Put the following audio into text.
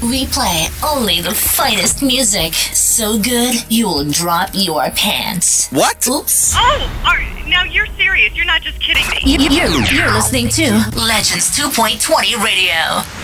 We play only the finest music. So good, you'll drop your pants. What? Oops. Oh, now you're serious. You're not just kidding me. You're listening to Legends 2.20 Radio.